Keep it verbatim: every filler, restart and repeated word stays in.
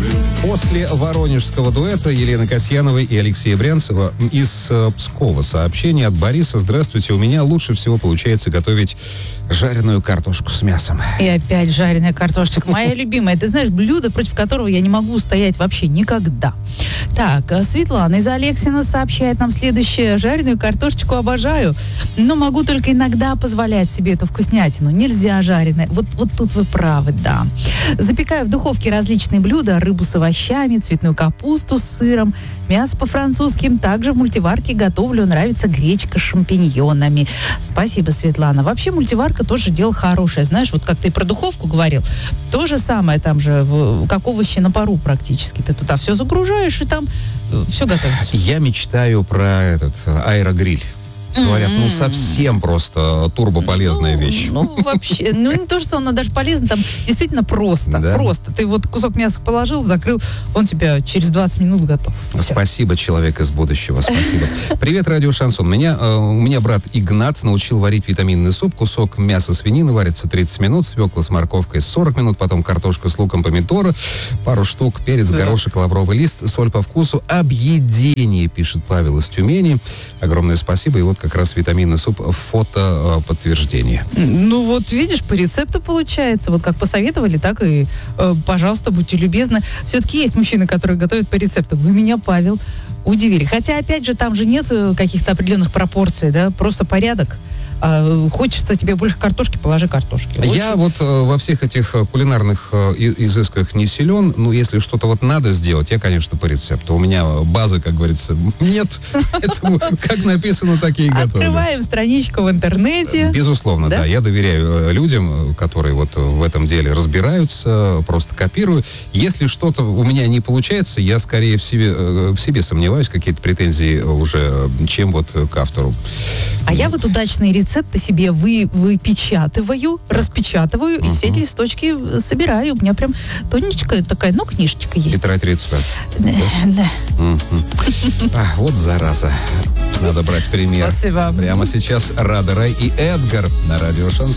После воронежского дуэта Елены Касьяновой и Алексея Брянцева из э, Пскова сообщение от Бориса. Здравствуйте, у меня лучше всего получается готовить жареную картошку с мясом. И опять жареная картошечка. Моя любимая. Ты знаешь, блюдо, против которого я не могу устоять вообще никогда. Так, Светлана из Алексина сообщает нам следующее. Жареную картошечку обожаю, но могу только иногда позволять себе эту вкуснятину. Нельзя жареная. Вот, вот тут вы правы, да. Запекаю в духовке различные блюда. Рыбу с овощами, цветную капусту с сыром, мясо по-французски. Также в мультиварке готовлю. Нравится гречка с шампиньонами. Спасибо, Светлана. Вообще мультиварка тоже дело хорошее. Знаешь, вот как ты про духовку говорил, то же самое там же, как овощи на пару практически. Ты туда все загружаешь, и там все готовится. Я мечтаю про этот аэрогриль. Говорят, ну совсем просто турбополезная ну, вещь. Ну, вообще, ну не то, что она даже полезна, там действительно просто. Да? Просто. Ты вот кусок мяса положил, закрыл, он тебя через двадцать минут готов. Спасибо, Все. Человек из будущего, спасибо. Привет, радио Шансон. Меня, э, у меня брат Игнат научил варить витаминный суп. Кусок мяса свинины варится тридцать минут, свекла с морковкой сорок минут, потом картошка с луком, помидоры, пару штук, перец, да. горошек, лавровый лист, соль по вкусу. Объедение, пишет Павел из Тюмени. Огромное спасибо. И вот как раз витаминный суп, фото подтверждение. Ну вот видишь, по рецепту получается. Вот как посоветовали, так и, э, пожалуйста, будьте любезны. Все-таки есть мужчины, которые готовят по рецепту. Вы меня, Павел, удивили. Хотя, опять же, там же нет каких-то определенных пропорций, да, просто порядок. А, хочется тебе больше картошки, положи картошки. Лучше... Я вот э, во всех этих кулинарных э, изысках не силен. Ну, если что-то вот надо сделать, я, конечно, по рецепту. У меня базы, как говорится, нет. Поэтому как написано, так и готовлю. Открываем страничку в интернете. Безусловно, да. Я доверяю людям, которые вот в этом деле разбираются, просто копирую. Если что-то у меня не получается, я скорее в себе, в себе сомневаюсь, какие-то претензии уже, чем вот к автору. А я вот удачные рецепты рецепты себе вы, выпечатываю, распечатываю, uh-huh. и все эти листочки собираю. У меня прям тоненькая такая, ну, книжечка есть. Тетрадь рецептов. Да. да. Uh-huh. а, вот зараза. Надо брать пример. Спасибо. Прямо сейчас Рада Рай и Эдгар на радио Шансон.